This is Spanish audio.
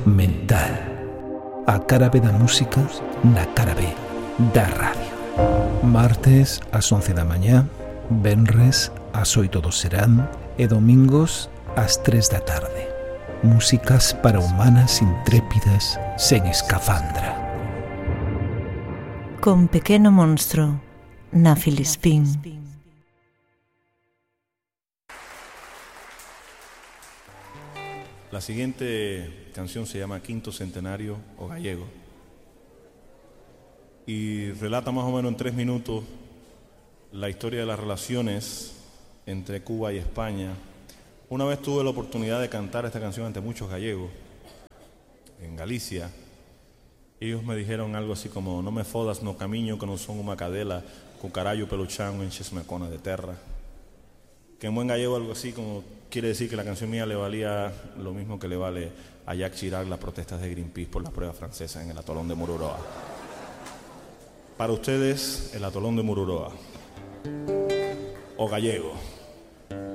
mental. A cara B da música na cara B da radio. Martes ás 11 da mañá, venres ás 8 do serán e domingos ás 3 da tarde. Músicas para humanas intrépidas sen escafandra. Con Pequeno Monstro na Filispín. La siguiente canción se llama Quinto Centenario o Gallego y relata más o menos en 3 minutos la historia de las relaciones entre Cuba y España. Una vez tuve la oportunidad de cantar esta canción ante muchos gallegos en Galicia. Ellos me dijeron algo así como: no me fodas no camiño que no son una cadela con carallo peluchán en chesmecona de terra. Que en buen gallego algo así como quiere decir que la canción mía le valía lo mismo que le vale a Jacques Chirac las protestas de Greenpeace por la prueba francesa en el atolón de Mururoa. Para ustedes, el atolón de Mururoa o gallego.